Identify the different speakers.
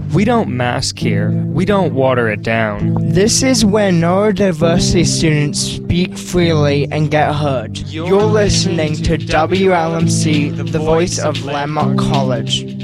Speaker 1: We don't mask here. We don't water it down.
Speaker 2: This is where neurodiversity students speak freely and get heard. You're listening to WLMC, the voice of Landmark College.